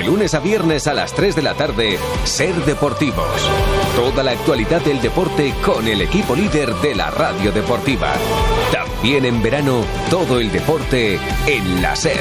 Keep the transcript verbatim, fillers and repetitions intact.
lunes a viernes a las tres de la tarde, Ser Deportivos. Toda la actualidad del deporte con el equipo líder de la radio deportiva. También en verano, todo el deporte en la SER.